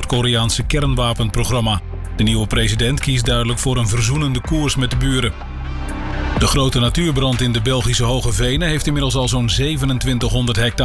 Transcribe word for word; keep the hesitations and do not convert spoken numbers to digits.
Noord-Koreaanse kernwapenprogramma. De nieuwe president kiest duidelijk voor een verzoenende koers met de buren. De grote natuurbrand in de Belgische Hoge Venen heeft inmiddels al zo'n zevenentwintighonderd hectare